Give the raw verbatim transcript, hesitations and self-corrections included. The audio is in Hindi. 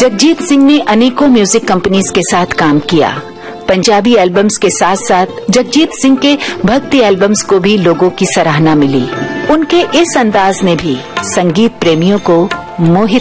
जगजीत सिंह ने अनेकों म्यूजिक कंपनीज के साथ काम किया। पंजाबी एल्बम्स के साथ साथ जगजीत सिंह के भक्ति एल्बम्स को भी लोगों की सराहना मिली। उनके इस अंदाज ने भी संगीत प्रेमियों को मोहित